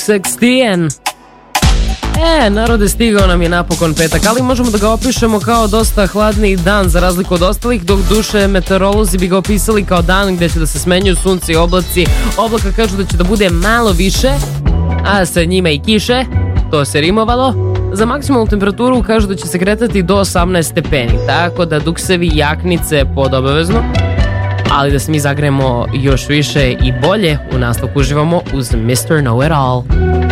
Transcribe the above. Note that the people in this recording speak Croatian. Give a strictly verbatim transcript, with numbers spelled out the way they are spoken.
šezdeset. E, narode, stigao nam je napokon petak, ali možemo da ga opišemo kao dosta hladniji dan za razliku od ostalih, dok duše meteorolozi bi ga opisali kao dan gde će da se smenjuju sunce i oblaci. Oblaka kažu da će da bude malo više, a sa njima i kiše, to se rimovalo. Za maksimalnu temperaturu kažu da će se kretati do osamnaest stepeni, tako da duksevi i jaknice pod obavezno. Ali da se mi zagrejemo još više i bolje, u nastavku uživamo uz mister Know It All.